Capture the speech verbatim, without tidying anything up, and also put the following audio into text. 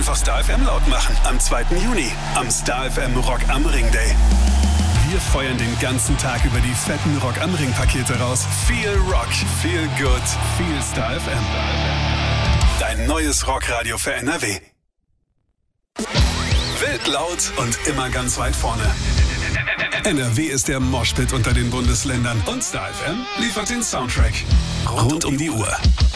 Einfach Star F M laut machen. Am zweiten Juni. Am Star F M Rock am Ring Day. Wir feuern den ganzen Tag über die fetten Rock am Ring Pakete raus. Viel Rock, viel Good, viel Star F M. Dein neues Rockradio für N R W. Wild laut und immer ganz weit vorne. N R W ist der Moshpit unter den Bundesländern und Star F M liefert den Soundtrack. Rund um die Uhr.